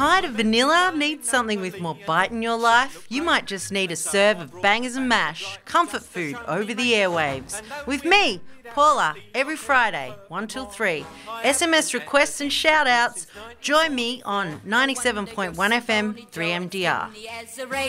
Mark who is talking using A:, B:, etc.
A: Tired of vanilla? Need something with more bite in your life? You might just need a serve of bangers and mash, comfort food over the airwaves. With me, Paula, every Friday, 1 till 3. SMS requests and shout-outs. Join me on 97.1 FM 3MDR.